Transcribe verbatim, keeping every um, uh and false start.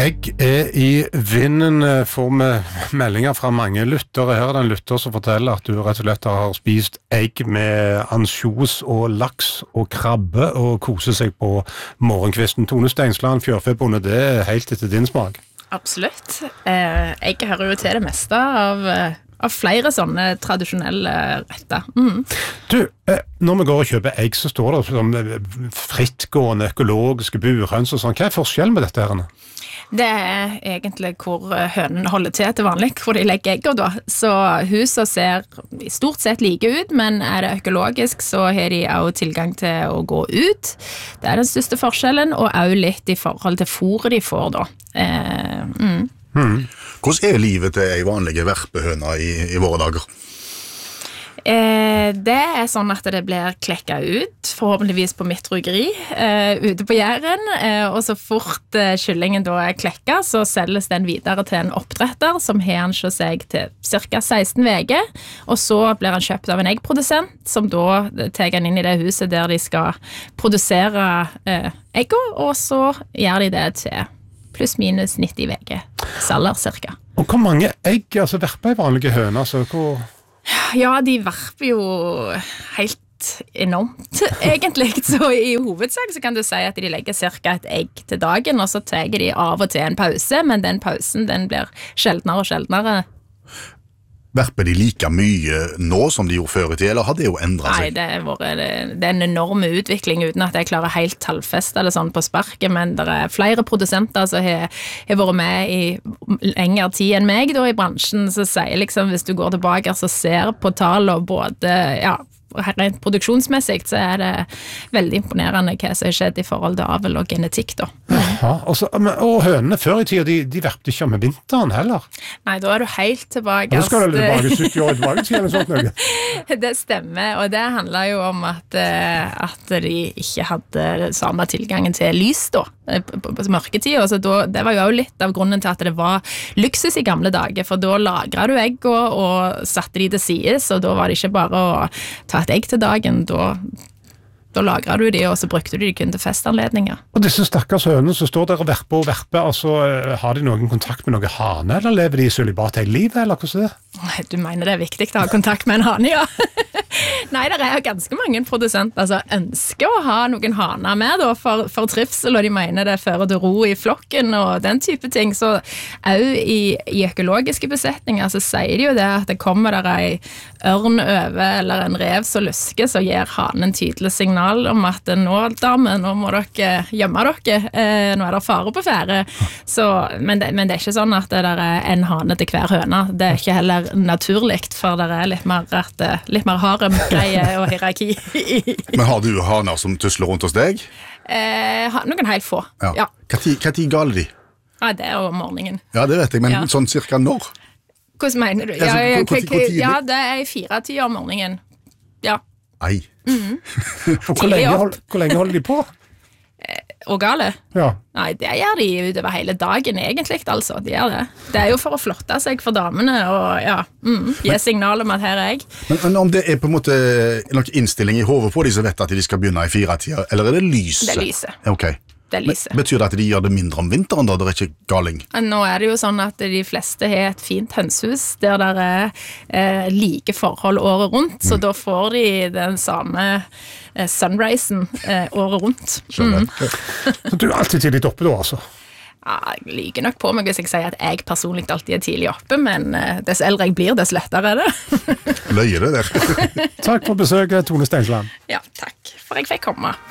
Egg er i vinden, får vi meldinger fra mange lyttere. Her er det en lytter som forteller at du rett og slett har spist egg med ansjos og laks og krabbe og koser seg på morgenkvisten. Tone Steinsland, fjørfebonde, det er helt etter din smak. Absolutt. Eh, egg hører jo til det meste av, av flere sånne tradisjonelle retter. Mm. Du, eh, når vi går og kjøper egg, så står det som frittgående, økologiske burhøns og sånn. Hva er forskjellen med dette her? Det er egentlig hvor hønene holder til til vanlig, hvor de legger egger da. Så huset ser stort sett like ut, men er det økologisk, så har de også tilgang til å gå ut. Det er den største forskjellen, og også litt i forhold til fôret de får da. Eh, mm. Hmm. Hvordan er livet til en vanlig verpehøna i, i våre dager? Eh, det er sånn at det blir klekket ut, forhåpentligvis på mitt rugeri, eh, ute på Jæren, eh, og så fort eh, kyllingen da er klekket, så selges den videre til en oppdretter som har han hos seg til ca. seksten veger, og så blir han kjøpt av en eggprodusent, som da tar han inn i det huset der de skal produsere eh, egger, og så gjør de det til pluss minus nitti veger, saler cirka. Og hvor mange egg, altså verper i vanlige høner, altså hvor... Ja, de verper jo helt enormt, egentlig. Så i hovedsak så kan du si at de legger cirka et egg til dagen, og så tar de av og til en pause, men den pausen den blir sjeldnere og sjeldnere. Verper de like mye nå som de gjorde før i tid, eller har det jo endret seg? Nei, det er, vært, det er en enorm utvikling uten at jeg klarer helt tallfeste det sånn på sparket, men det er flere produsenter som har, har vært med i lengre tid enn meg da, i bransjen, så sier liksom, hvis du går tilbake og ser på tall og både, ja, rent produksjonsmessig, så er det veldig imponerende hva som har skjedd i forhold til avel og genetikk da. Jaha, og, så, og hønene før i tiden, de, de verpte ikke med vinteren heller. Nei, da er du helt tilbake. Da skal du tilbake sytti år tilbake, sier det sånt noe. Det stemmer, og det handler jo om at, at de ikke hadde samme tilgangen til lys da, på, på, på mørketid, så da, det var jo også litt av grunnen til at det var luksus i gamle dager, for da lagret du egg og, og satte de til sides, og da var det ikke bare å ta et egg til dagen, da, da lagret du de, og så brukte du de kun til festanledninger. Og disse stakkars hønene som står der og verper og verper, altså, har de noen kontakt med noen hane, eller lever de i sølibat hele livet, eller hvordan er det? Du mener det er viktig å ha kontakt med en hane, ja? Nei, det er ganske mange produsenter som ønsker å ha noen haner med da, for, for trivsel, og de mener det fører til ro i flokken og den type ting. Så også i, i økologiske besetninger så sier de jo det at det kommer der en ørn over eller en rev som lusker, så gir hanen tydelig signal om at nå, dame, nå må dere gjemme dere, eh, nå er det fare på fære. Så, men, det, men det er ikke sånn at det der er en hane til hver høne. Det er ikke heller naturligt, for det er litt mer, at, litt mer haremgreie og hierarki. Men har du haner som tusler rundt hos deg? Eh, noen helt få, ja. ja. Hva tid, hva tid galer de? Ja, det er jo om morgenen. Ja, det vet jeg, men ja. Sånn cirka når? Hvordan mener du? Ja, så, ja, ja, hvor, hvor, hvor ja, det er i fire tid om morgenen. Ja. Ei. Mm. hvor, lenge hold, hvor lenge holder de på? Og gale? Ja. Nei, det gjør de utover hele dagen egentlig, altså. De gjør det. Det er jo for å flotte seg for damene, og ja, mm, gi signal om at her er jeg. Men, men om det er på en måte noen innstilling i hovedet på de som vet at de skal begynne i fire tider, eller er det lyset? Det er lyset. Ok. Det er lyset. Men, betyr det at de gjør det mindre om vinteren da, det er ikke galing? Nå er det jo sånn at de fleste har et fint hønshus der det er eh, like forhold året rundt, mm. så da får de den samme eh, sunrisen eh, året rundt. Skjønner. Mm. Så du er alltid tidlig oppe da, altså? Ja, jeg liker nok på meg hvis jeg sier at jeg personlig alltid er tidlig oppe, men eh, dess eldre jeg blir, dess lettere er det. Løyer det der. Takk for besøket, Tone Steinsland. Ja, takk for jeg fikk komme.